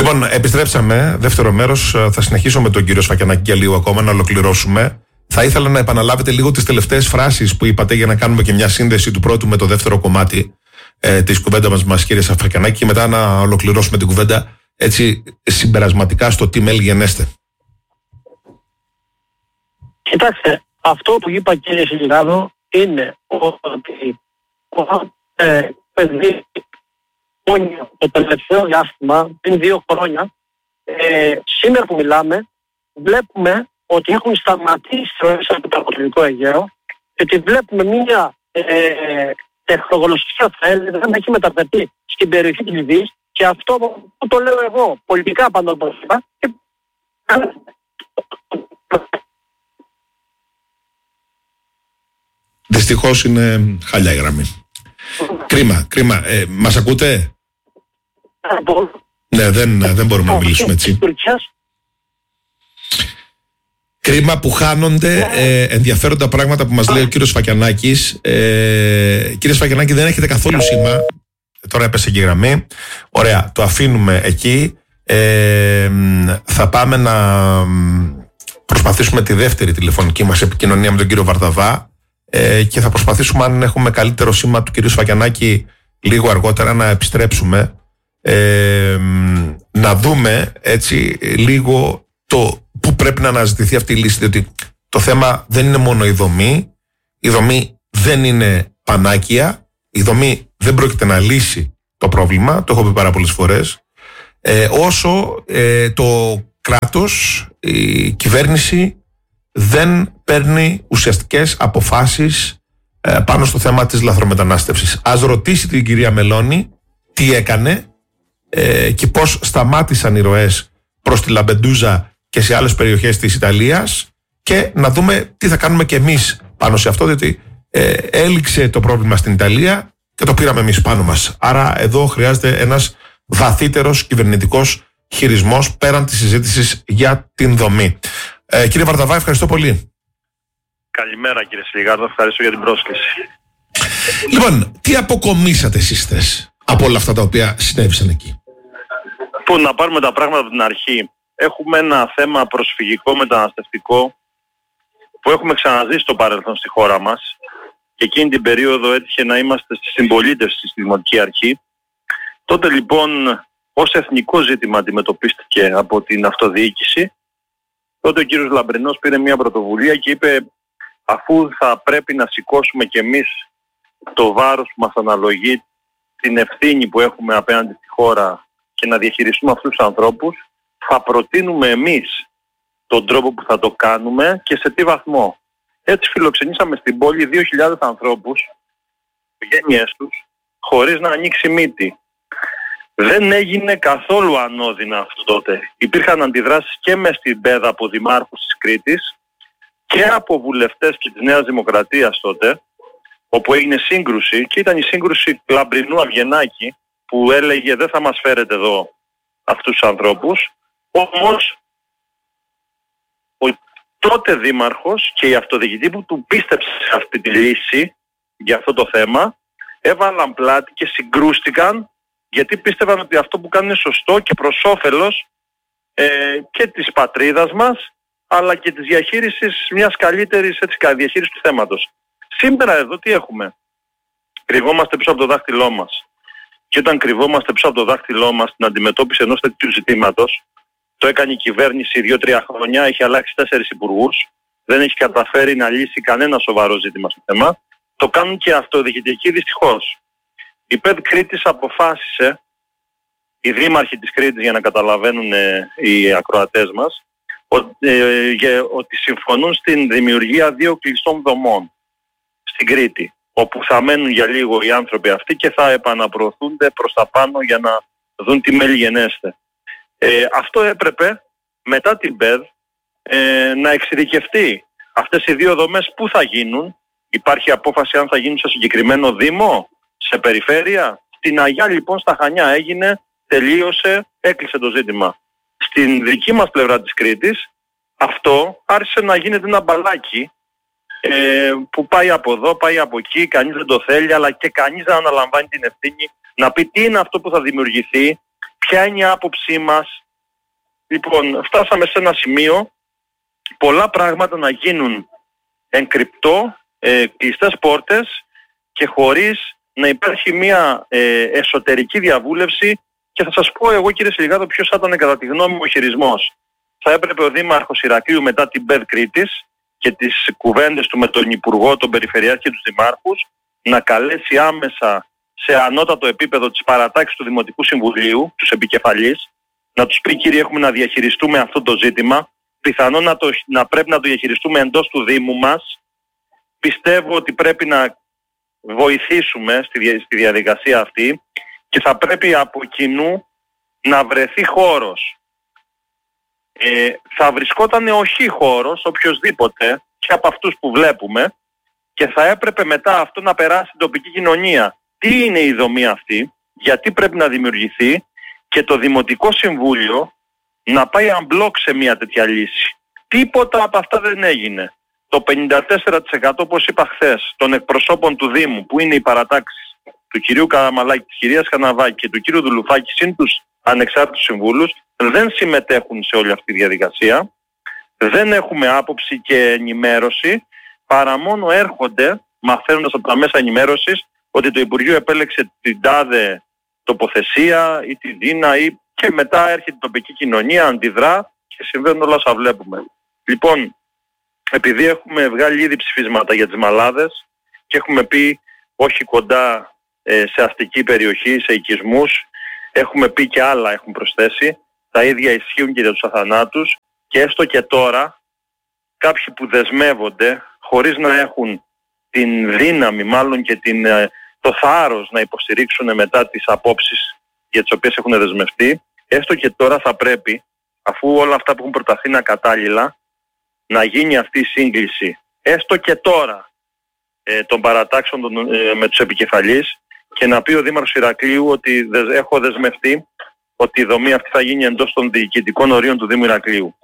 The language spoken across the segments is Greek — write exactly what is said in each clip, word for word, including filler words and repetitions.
Λοιπόν, επιστρέψαμε. Δεύτερο μέρος. Θα συνεχίσω με τον κύριο Σφακιανάκη για λίγο ακόμα να ολοκληρώσουμε. Θα ήθελα να επαναλάβετε λίγο τις τελευταίες φράσεις που είπατε για να κάνουμε και μια σύνδεση του πρώτου με το δεύτερο κομμάτι ε, της κουβέντας μας, μας, κύριε Σφακιανάκη, και μετά να ολοκληρώσουμε την κουβέντα έτσι συμπερασματικά στο τι μέλη γενέστε. Κοιτάξτε, αυτό που είπα, κύριε Σιλιγάδο, είναι ότι ε, παιδί, το τελευταίο διάστημα, πριν δύο χρόνια, ε, σήμερα που μιλάμε, βλέπουμε ότι έχουν σταματήσει ροές από το Ανατολικό Αιγαίο και ότι βλέπουμε μια ε, τεχνογνωσία, θα έλεγα, να έχει μεταφερθεί στην περιοχή της Λιβύης, και αυτό που το λέω εγώ, πολιτικά πάνω από το είπα. Δυστυχώς είναι χαλιά η γραμμή. Κρίμα, κρίμα. Ε, μας ακούτε? Ναι, δεν, δεν μπορούμε να μιλήσουμε έτσι. Κρίμα που χάνονται ε, ενδιαφέροντα πράγματα που μας λέει ο κύριος Σφακιανάκης. Ε, κύριε Σφακιανάκη, δεν έχετε καθόλου σήμα. Τώρα έπεσε και η γραμμή. Ωραία, το αφήνουμε εκεί. Ε, θα πάμε να προσπαθήσουμε τη δεύτερη τηλεφωνική μας επικοινωνία με τον κύριο Βαρδαβά ε, και θα προσπαθήσουμε, αν έχουμε καλύτερο σήμα του κυρίου Σφακιανάκη, λίγο αργότερα να επιστρέψουμε. Ε, να δούμε έτσι λίγο το που πρέπει να αναζητηθεί αυτή η λύση, διότι το θέμα δεν είναι μόνο η δομή, η δομή δεν είναι πανάκια, η δομή δεν πρόκειται να λύσει το πρόβλημα, το έχω πει πάρα πολλές φορές, ε, όσο ε, το κράτος, η κυβέρνηση δεν παίρνει ουσιαστικές αποφάσεις ε, πάνω στο θέμα της λαθρομετανάστευσης. Ας ρωτήσει την κυρία Μελώνη τι έκανε ε, και πώς σταμάτησαν οι ροές προς τη Λαμπεντούζα και σε άλλες περιοχές της Ιταλίας, και να δούμε τι θα κάνουμε και εμείς πάνω σε αυτό, διότι ε, έληξε το πρόβλημα στην Ιταλία και το πήραμε εμείς πάνω μας. Άρα εδώ χρειάζεται ένας βαθύτερος κυβερνητικός χειρισμός πέραν της συζήτησης για την δομή. Ε, κύριε Βαρδαβά, ευχαριστώ πολύ. Καλημέρα κύριε Σιλιγάδο, ευχαριστώ για την πρόσκληση. Λοιπόν, τι αποκομίσατε εσείς θες από όλα αυτά τα οποία συνέβησαν εκεί? Που να πάρουμε τα πράγματα από την αρχή. Έχουμε ένα θέμα προσφυγικό μεταναστευτικό που έχουμε ξαναζήσει στο παρελθόν στη χώρα μας, και εκείνη την περίοδο έτυχε να είμαστε στη συμπολίτευση στη Δημοτική Αρχή. Τότε λοιπόν ως εθνικό ζήτημα αντιμετωπίστηκε από την αυτοδιοίκηση. Τότε ο κύριος Λαμπρινός πήρε μια πρωτοβουλία και είπε, αφού θα πρέπει να σηκώσουμε κι εμείς το βάρος που μας αναλογεί, την ευθύνη που έχουμε απέναντι στη χώρα και να διαχειριστούμε αυτούς τους ανθρώπους, θα προτείνουμε εμείς τον τρόπο που θα το κάνουμε και σε τι βαθμό. Έτσι φιλοξενήσαμε στην πόλη δύο χιλιάδες ανθρώπους, οικογένειές τους, χωρίς να ανοίξει μύτη. Δεν έγινε καθόλου ανώδυνα αυτό τότε. Υπήρχαν αντιδράσεις και μες στην ΠΕΔ από δημάρχους της Κρήτης και από βουλευτές και της Νέας Δημοκρατίας τότε, όπου έγινε σύγκρουση, και ήταν η σύγκρουση Λαμπρινού Αυγενάκη, που έλεγε δεν θα μας φέρετε εδώ αυτούς τους ανθρώπους. Όμως ο τότε δήμαρχος και η αυτοδιοικητή που του πίστεψε σε αυτή τη λύση για αυτό το θέμα έβαλαν πλάτη και συγκρούστηκαν, γιατί πίστευαν ότι αυτό που κάνουν είναι σωστό και προς όφελος ε, και της πατρίδας μας, αλλά και της διαχείρισης μιας καλύτερης έτσι, διαχείρισης του θέματος. Σήμερα εδώ τι έχουμε? Κρυβόμαστε πίσω από το δάχτυλό μας. Και όταν κρυβόμαστε πίσω από το δάχτυλό μας στην αντιμετώπιση ενός τέτοιου ζητήματος, το έκανε η κυβέρνηση δύο-τρία χρόνια, έχει αλλάξει τέσσερις υπουργούς, δεν έχει καταφέρει να λύσει κανένα σοβαρό ζήτημα στο θέμα, το κάνουν και αυτοδιοικητικοί δυστυχώς. Η ΠΕΔ Κρήτης αποφάσισε, οι δήμαρχοι της Κρήτης για να καταλαβαίνουν ε, οι ακροατές μας, ότι, ε, για, ότι συμφωνούν στην δημιουργία δύο κλειστών δομών στην Κρήτη, όπου θα μένουν για λίγο οι άνθρωποι αυτοί και θα επαναπροωθούνται προς τα πάνω για να δουν τι μέλη γενέστε. Ε, αυτό έπρεπε μετά την ΠΕΔ ε, να εξειδικευτεί. Αυτές οι δύο δομές πού θα γίνουν? Υπάρχει απόφαση αν θα γίνουν σε συγκεκριμένο δήμο, σε περιφέρεια? Στην Αγιά λοιπόν στα Χανιά έγινε, τελείωσε, έκλεισε το ζήτημα. Στην δική μας πλευρά της Κρήτης αυτό άρχισε να γίνεται ένα μπαλάκι ε, που πάει από εδώ, πάει από εκεί, κανείς δεν το θέλει, αλλά και κανείς δεν αναλαμβάνει την ευθύνη να πει τι είναι αυτό που θα δημιουργηθεί, ποια είναι η άποψή μας. Λοιπόν, φτάσαμε σε ένα σημείο πολλά πράγματα να γίνουν εν κρυπτό, ε, κλειστές πόρτες και χωρίς να υπάρχει μια ε, εσωτερική διαβούλευση. Και θα σας πω εγώ, κύριε Σιλιγάδο, ποιος θα ήταν κατά τη γνώμη μου ο χειρισμός. Θα έπρεπε ο Δήμαρχος Ηρακλείου μετά την ΠΕΔ Κρήτης και τις κουβέντες του με τον Υπουργό, τον Περιφερειάρχη και τους Δημάρχους να καλέσει άμεσα σε ανώτατο επίπεδο της παρατάξης του Δημοτικού Συμβουλίου, τους επικεφαλείς, να τους πει, κύριε, έχουμε να διαχειριστούμε αυτό το ζήτημα, πιθανόν να, το, να πρέπει να το διαχειριστούμε εντός του Δήμου μας. Πιστεύω ότι πρέπει να βοηθήσουμε στη, στη διαδικασία αυτή και θα πρέπει από κοινού να βρεθεί χώρος. Ε, θα βρισκόταν όχι χώρος, οποιοσδήποτε, και από αυτούς που βλέπουμε, και θα έπρεπε μετά αυτό να περάσει στην τοπική κοινωνία. Τι είναι η δομή αυτή, γιατί πρέπει να δημιουργηθεί, και το Δημοτικό Συμβούλιο να πάει unblock σε μια τέτοια λύση. Τίποτα από αυτά δεν έγινε. Το πενήντα τέσσερα τοις εκατό, όπως είπα χθες, των εκπροσώπων του Δήμου, που είναι οι παρατάξεις του κυρίου Καραμαλάκη, της κυρίας Καναβάκη και του κυρίου Δουλουφάκη, συν τους ανεξάρτητους συμβούλους, δεν συμμετέχουν σε όλη αυτή τη διαδικασία. Δεν έχουμε άποψη και ενημέρωση, παρά μόνο έρχονται μαθαίνοντας από τα μέσα ενημέρωσης ότι το Υπουργείο επέλεξε την τάδε τοποθεσία ή τη Δίνα, ή... και μετά έρχεται η τοπική κοινωνία, αντιδρά και συμβαίνουν όλα όσα βλέπουμε. Λοιπόν, επειδή έχουμε βγάλει ήδη ψηφίσματα για τις μαλάδες και έχουμε πει όχι κοντά ε, σε αστική περιοχή, σε οικισμούς, έχουμε πει και άλλα έχουν προσθέσει, τα ίδια ισχύουν και για τους αθανάτους, και έστω και τώρα κάποιοι που δεσμεύονται χωρίς να έχουν την δύναμη, μάλλον και την, το θάρρος να υποστηρίξουν μετά τις απόψεις για τις οποίες έχουν δεσμευτεί, έστω και τώρα θα πρέπει, αφού όλα αυτά που έχουν προταθεί είναι ακατάλληλα, να γίνει αυτή η σύγκληση, έστω και τώρα, ε, των παρατάξεων των, ε, με τους επικεφαλείς, και να πει ο Δήμαρχος Ηρακλείου ότι δε, έχω δεσμευτεί ότι η δομή αυτή θα γίνει εντός των διοικητικών ορίων του Δήμου Ηρακλείου,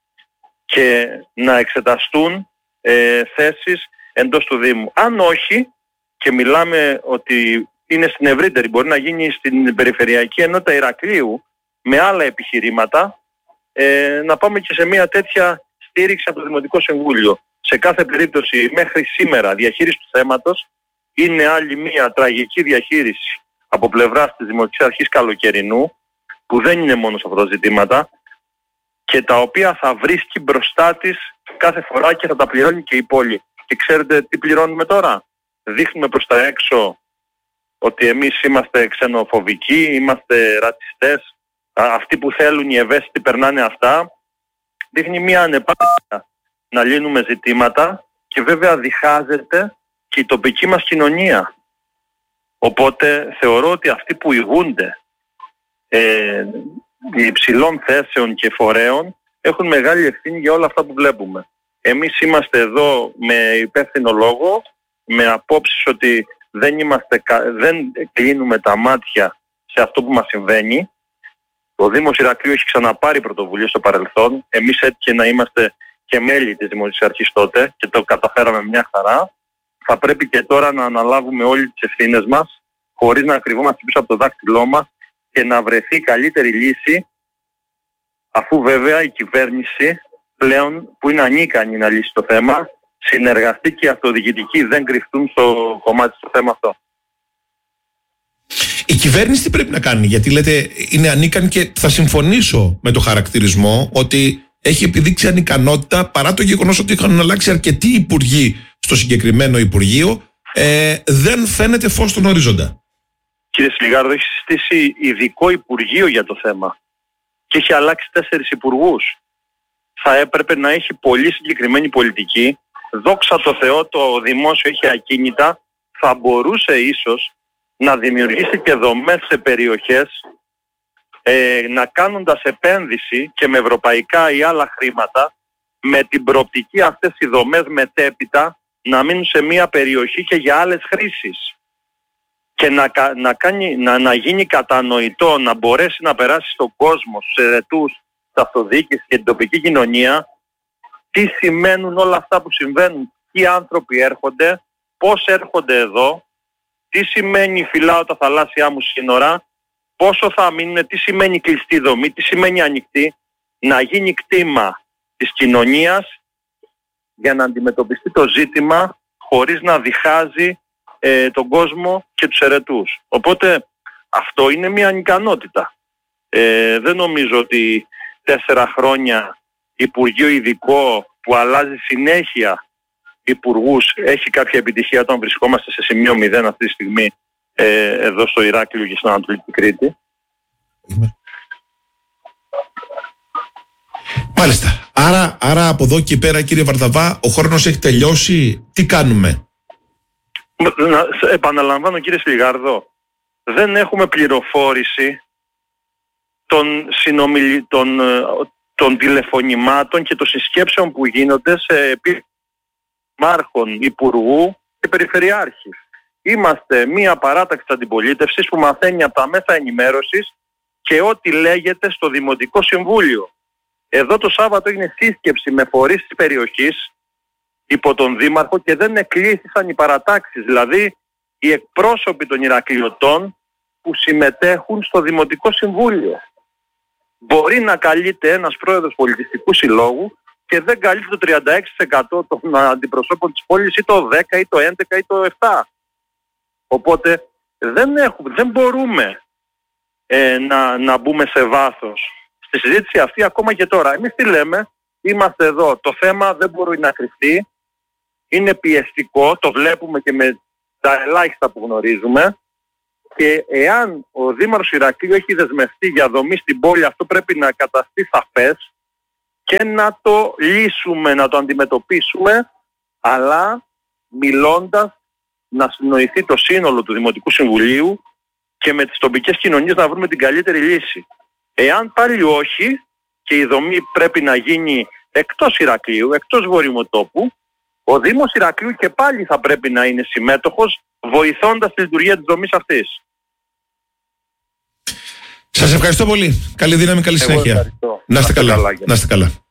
και να εξεταστούν ε, θέσεις εντός του Δήμου. Αν όχι, και μιλάμε ότι είναι στην ευρύτερη, μπορεί να γίνει στην Περιφερειακή Ενότητα Ηρακλείου με άλλα επιχειρήματα, ε, να πάμε και σε μια τέτοια στήριξη από το Δημοτικό Συμβούλιο. Σε κάθε περίπτωση, μέχρι σήμερα, διαχείριση του θέματος είναι άλλη μια τραγική διαχείριση από πλευράς της Δημοτικής Αρχής Καλοκαιρινού, που δεν είναι μόνο σε αυτά τα ζητήματα, και τα οποία θα βρίσκει μπροστά της κάθε φορά και θα τα πληρώνει και η πόλη. Και ξέρετε τι πληρώνουμε τώρα? Δείχνουμε προς τα έξω ότι εμείς είμαστε ξενοφοβικοί, είμαστε ρατσιστές, αυτοί που θέλουν οι ευαίσθητοι περνάνε αυτά. Δείχνει μια ανεπάρκεια να λύνουμε ζητήματα, και βέβαια διχάζεται και η τοπική μας κοινωνία. Οπότε θεωρώ ότι αυτοί που ηγούνται ε, υψηλών θέσεων και φορέων έχουν μεγάλη ευθύνη για όλα αυτά που βλέπουμε. Εμείς είμαστε εδώ με υπεύθυνο λόγο, με απόψεις ότι δεν, είμαστε, δεν κλείνουμε τα μάτια σε αυτό που μας συμβαίνει. Το Δήμος Ηρακλείου έχει ξαναπάρει πρωτοβουλία στο παρελθόν. Εμείς έτυχε να είμαστε και μέλη της Δημοτικής Αρχής τότε και το καταφέραμε μια χαρά. Θα πρέπει και τώρα να αναλάβουμε όλοι τις ευθύνες μας, χωρίς να κρυβόμαστε πίσω από το δάχτυλό μας, και να βρεθεί καλύτερη λύση, αφού βέβαια η κυβέρνηση πλέον, που είναι ανίκανη να λύσει το θέμα, συνεργαστεί και οι αυτοδιοικητικοί δεν κρυφτούν στο κομμάτι στο θέμα αυτό. Η κυβέρνηση τι πρέπει να κάνει? Γιατί λέτε είναι ανίκανη, και θα συμφωνήσω με το χαρακτηρισμό ότι έχει επιδείξει ανικανότητα, παρά το γεγονός ότι είχαν αλλάξει αρκετοί υπουργοί στο συγκεκριμένο Υπουργείο. Ε, δεν φαίνεται φως στον ορίζοντα. Κύριε Σιλιγάρδο, έχει συστήσει ειδικό Υπουργείο για το θέμα και έχει αλλάξει τέσσερις υπουργούς. Θα έπρεπε να έχει πολύ συγκεκριμένη πολιτική. Δόξα τω Θεώ, το δημόσιο έχει ακίνητα. Θα μπορούσε ίσως να δημιουργήσει και δομές σε περιοχές, ε, να κάνοντας επένδυση και με ευρωπαϊκά ή άλλα χρήματα, με την προοπτική αυτές οι δομές μετέπειτα να μείνουν σε μια περιοχή και για άλλες χρήσεις. Και να, να, κάνει, να, να γίνει κατανοητό, να μπορέσει να περάσει στον κόσμο, στους ερετούς, στην αυτοδιοίκηση και την τοπική κοινωνία, τι σημαίνουν όλα αυτά που συμβαίνουν, τι άνθρωποι έρχονται, πώς έρχονται εδώ, τι σημαίνει φυλάω τα θαλάσσια μου σύνορα, πόσο θα μείνουν, τι σημαίνει κλειστή δομή, τι σημαίνει ανοιχτή, να γίνει κτήμα της κοινωνίας για να αντιμετωπιστεί το ζήτημα χωρίς να διχάζει ε, τον κόσμο και τους ερετούς. Οπότε αυτό είναι μια ανικανότητα. Ε, δεν νομίζω ότι τέσσερα χρόνια Υπουργείο ειδικό που αλλάζει συνέχεια υπουργούς έχει κάποια επιτυχία όταν βρισκόμαστε σε σημείο μηδέν αυτή τη στιγμή ε, εδώ στο Ηράκλειο και στην Ανατολική Κρήτη. Μάλιστα. Άρα, άρα από εδώ και πέρα, κύριε Βαρδαβά, ο χρόνος έχει τελειώσει. Τι κάνουμε? Να, επαναλαμβάνω, κύριε Σλιγάρδο, δεν έχουμε πληροφόρηση των, συνομιλ... των, των τηλεφωνημάτων και των συσκέψεων που γίνονται σε επίπεδο μάρχων, υπουργού και περιφερειάρχη. Είμαστε μία παράταξη της αντιπολίτευσης που μαθαίνει από τα μέσα ενημέρωσης και ό,τι λέγεται στο Δημοτικό Συμβούλιο. Εδώ το Σάββατο έγινε σύσκεψη με φορείς της περιοχής υπό τον Δήμαρχο και δεν εκλήθησαν οι παρατάξεις, δηλαδή οι εκπρόσωποι των Ηρακλειωτών που συμμετέχουν στο Δημοτικό Συμβούλιο. Μπορεί να καλείται ένας πρόεδρος πολιτιστικού συλλόγου και δεν καλείται το τριάντα έξι τοις εκατό των αντιπροσώπων της πόλης ή το δέκα ή το έντεκα ή το επτά. Οπότε δεν, έχουμε, δεν μπορούμε ε, να, να μπούμε σε βάθος στη συζήτηση αυτή ακόμα και τώρα. Εμείς τι λέμε, είμαστε εδώ, το θέμα δεν μπορεί να κρυφτεί, είναι πιεστικό, το βλέπουμε και με τα ελάχιστα που γνωρίζουμε και εάν ο Δήμαρχος Ηρακλείου έχει δεσμευτεί για δομή στην πόλη, αυτό πρέπει να καταστεί σαφές και να το λύσουμε, να το αντιμετωπίσουμε, αλλά μιλώντας να συνοηθεί το σύνολο του Δημοτικού Συμβουλίου και με τις τοπικές κοινωνίες να βρούμε την καλύτερη λύση. Εάν πάλι όχι και η δομή πρέπει να γίνει εκτός Ηρακλείου, εκτός βορειομετώπου, ο Δήμος Ηρακλείου και πάλι θα πρέπει να είναι συμμέτοχος βοηθώντας τη λειτουργία της δομής αυτής. Σας ευχαριστώ πολύ. Καλή δύναμη, καλή συνέχεια. Να είστε καλά. Να είστε καλά.